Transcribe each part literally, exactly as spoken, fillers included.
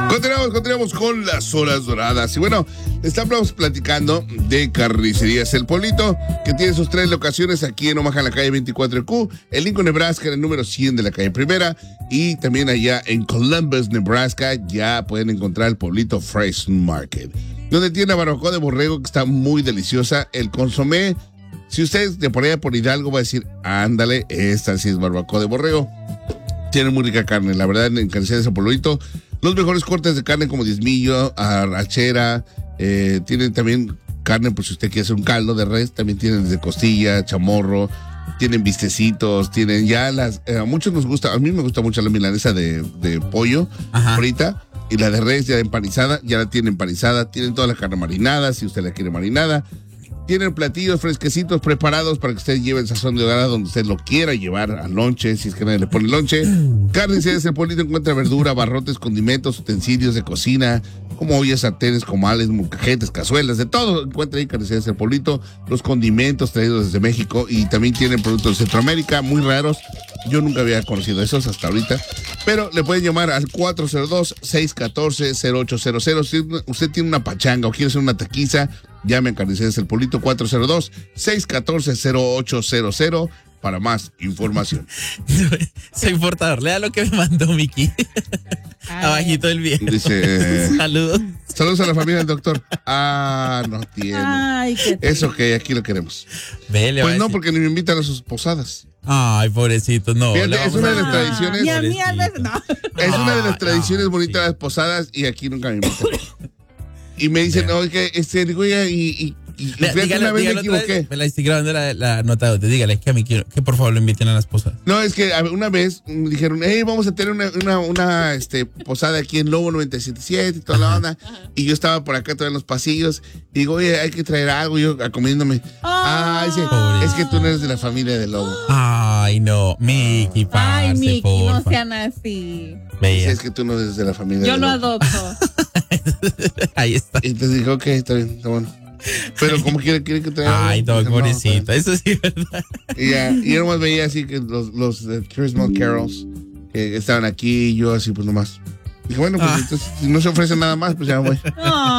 Continuamos, continuamos con las horas doradas. Y bueno, estamos platicando de Carnicerías El Pueblito, que tiene sus tres locaciones aquí en Omaha, en la calle veinticuatro Q, en Lincoln, Nebraska, en el número cien de la calle Primera, y también allá en Columbus, Nebraska, ya pueden encontrar el Pueblito Fresh Market, donde tiene la barbacoa de borrego que está muy deliciosa, el consomé. Si ustedes de por allá por Hidalgo va a decir, ándale, esta sí es barbacoa de borrego. Tiene muy rica carne, la verdad, en Carnicerías El Pueblito. Los mejores cortes de carne como diezmillo, arrachera, eh, tienen también carne, pues si usted quiere hacer un caldo de res, también tienen desde costilla, chamorro, tienen bistecitos, tienen ya las, eh, a muchos nos gusta, a mí me gusta mucho la milanesa de, de pollo, ajá, frita, y la de res ya empanizada, ya la tienen empanizada, tienen toda la carne marinada, si usted la quiere marinada. Tienen platillos fresquecitos preparados para que usted lleve el sazón de hogar a donde usted lo quiera llevar, al lonche, si es que nadie le pone lonche. Carnicerías El Pueblito encuentra verdura, barrotes, condimentos, utensilios de cocina, como ollas, sartenes, comales, molcajetes, cazuelas, de todo encuentra ahí Carnicerías El Pueblito. Los condimentos traídos desde México, y también tienen productos de Centroamérica muy raros. Yo nunca había conocido esos hasta ahorita, pero le pueden llamar al cuatro cero dos, seis uno cuatro, cero ocho cero cero. Si usted tiene una pachanga o quiere hacer una taquiza, llame a Carnicerías El Pueblito, cuatro cero dos, seis uno cuatro, cero ocho cero cero para más información. Soy portador, lea lo que me mandó Miki. Abajito del video. Dice, eh, saludos. Saludos a la familia del doctor. Ah, no tiene. Ay, qué Eso que aquí lo queremos. Vele, pues no, porque ni me invitan a sus posadas. Ay, pobrecito, no. Fíjate, es una de las tradiciones. Y a mí a veces no. Es una de las Ah, tradiciones no, bonitas de las posadas, y aquí nunca me invitan. Y me dicen, no, que este, digo, ya, y, y, y fíjate, dígale, una vez me equivoqué. Vez, me la estoy grabando la, la nota, dígale que a mí quiero, que por favor lo inviten a las posadas. No, es que una vez me dijeron, hey, vamos a tener una, una, una este, posada aquí en Lobo noventa y siete punto siete y toda la onda. Y yo estaba por acá todavía en los pasillos, y digo, oye, hay que traer algo, yo acomiéndome. Ah, dice, es que tú no eres de la familia de Lobo. Ay, no, Miki, parce, Ay, Miki, porfa. no sean así. Dice, es que tú no eres de la familia yo de lo Lobo. adopto. Ahí está. Y entonces dije, ok, está bien, está bueno. Pero como quiere, quiere que traiga. Ay, no, pobrecita, eso sí es verdad. Y ya, y yo nomás veía así que los, los uh, Christmas carols que estaban aquí, y yo así pues nomás. Dije, bueno, pues ah. entonces, si no se ofrece nada más, pues ya voy.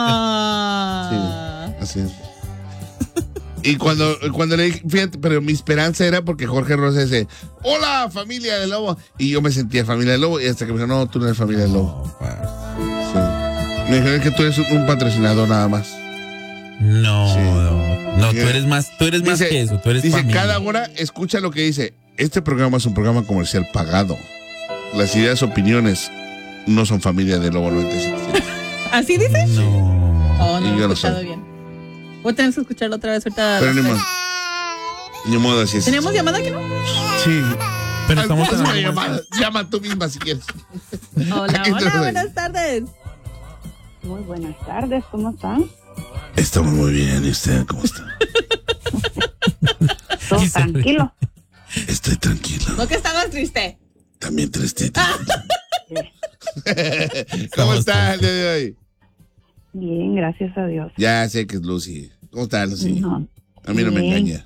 Ah. Sí, así es. Y cuando, cuando le dije, fíjate, pero mi esperanza era porque Jorge Rosa dice, hola, familia de Lobo. Y yo me sentía familia de Lobo, y hasta que me dijo, no, tú no eres familia de Lobo. Sí. Me dijeron que tú eres un, un patrocinador nada más. No, sí. no, no, tú eres más, tú eres dice, más que eso, tú eres Dice, familia. Cada hora escucha lo que dice. Este programa es un programa comercial pagado. Las ideas, opiniones no son familia de Lobo noventa y siete. ¿Así dice? No. Oh, no, y lo yo he no escuchado sé. bien. Voy a tener que escucharlo otra vez ahorita. Pero ni modo. Ni modo, así es. ¿Tenemos llamada que no? Sí. Pero estamos en una llamada. Llama tú misma si quieres. Hola, hola, buenas tardes. Muy buenas tardes, ¿cómo están? Estamos muy bien, ¿y usted cómo está? ¿Todo tranquilo? Estoy tranquilo. ¿No que estabas triste? También tristito. ¿Cómo está el día de hoy? Bien, gracias a Dios. Ya sé que es Lucy. ¿Cómo está, Lucy? No, a mí no me engaña.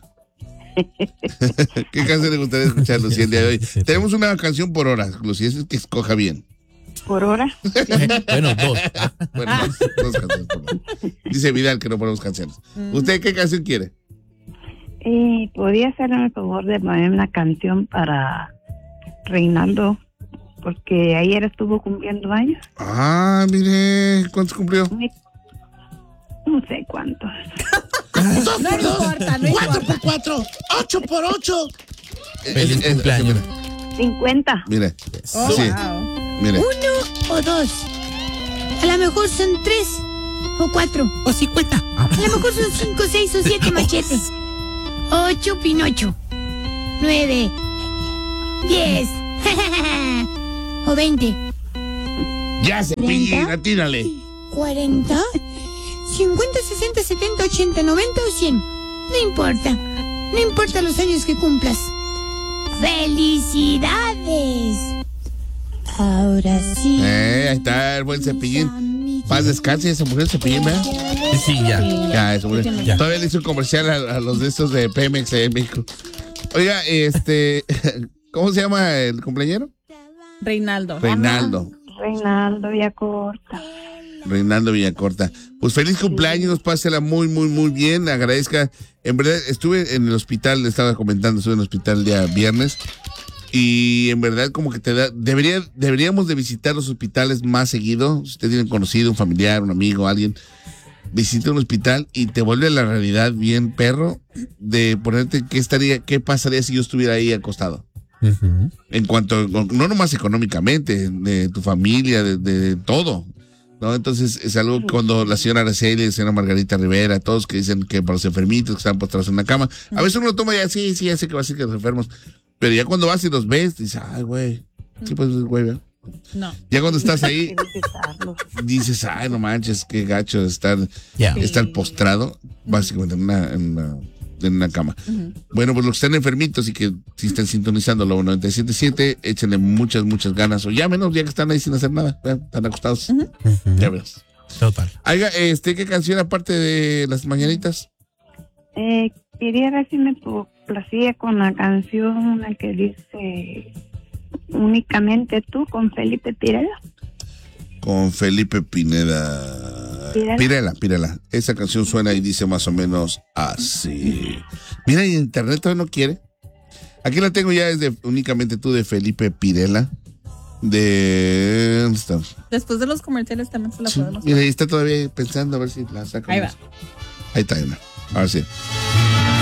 ¿Qué canción le gustaría escuchar, Lucy, el día de hoy? Tenemos una canción por hora, Lucy, es que escoja bien. ¿Por hora? Bueno, dos. Bueno, dos, dos canciones por hora. Dice Vidal que no ponemos canciones. ¿Usted qué canción quiere? Eh, ¿Podría hacerme el favor de poner una canción para Reinaldo? Porque ayer estuvo cumpliendo años. Ah, mire, ¿cuántos cumplió? No sé cuántos. Dos no por dos, importa, no cuatro importa. por cuatro, ocho por ocho. Feliz es, cumpleaños. cincuenta. Mire, oh, sí, wow. mire. Uno o dos. A lo mejor son tres o cuatro. O cincuenta. A lo mejor son cinco, seis o siete machetes. Ocho Pinocho. Nueve. Diez. O veinte. Ya se pillín, atírale. Cuarenta. Cincuenta, sesenta, setenta, ochenta, noventa o cien. No importa. No importa los años que cumplas. ¡Felicidades! Ahora sí. Eh, ahí está el buen Cepillín. Paz descanse, esa mujer Cepillín, ¿verdad? Sí, ya. Ya, esa mujer. Ya. Todavía le hizo un comercial a, a los de estos de Pemex allá en México. Oiga, este, ¿cómo se llama el cumpleañero? Reinaldo. Reinaldo. Reinaldo. Reinaldo Villacorta. Reinaldo Villacorta. Pues feliz cumpleaños, pásela muy, muy, muy bien. Agradezca. En verdad, estuve en el hospital, le estaba comentando, estuve en el hospital el día viernes. Y en verdad, como que te da. Debería, deberíamos de visitar los hospitales más seguido. Si usted tiene conocido, un familiar, un amigo, alguien. Visita un hospital y te vuelve a la realidad bien, perro, de ponerte qué estaría, qué pasaría si yo estuviera ahí acostado. Uh-huh. En cuanto, no nomás económicamente, de tu familia, de, de, de todo. ¿No? Entonces es algo que cuando la señora Araceli, la señora Margarita Rivera, todos que dicen que para los enfermitos que están postrados en la cama, a veces uno lo toma ya, sí, sí, ya sé que va a ser que los enfermos, pero ya cuando vas y los ves, dices, ay, güey, ¿qué pasa, güey? ¿Verdad? No. Ya cuando estás ahí, dices, ay, no manches, qué gacho estar, yeah. estar postrado, básicamente en una, en una, en una cama. Uh-huh. Bueno, pues los que están enfermitos y que si están sintonizando lo noventa y siete punto siete, échenle muchas, muchas ganas, o llámenos ya que están ahí sin hacer nada, ¿verdad? Están acostados. Uh-huh. Uh-huh. Ya verás. Total. Oiga, este, ¿qué canción aparte de las mañanitas? Eh, quería ver si me complacía con la canción la que dice Únicamente tú, con Felipe Pirela. Con Felipe Pineda. Pirela. Pirela, Pirela. Esa canción suena y dice más o menos así. Mira, en internet todavía no quiere. Aquí la tengo ya, es de Únicamente tú, de Felipe Pirela. De... ¿Dónde está? Después de los comerciales también se la sí, podemos. Mira, ahí está todavía pensando a ver si la saca. Ahí va. Ahí está, Ana. Ahora sí.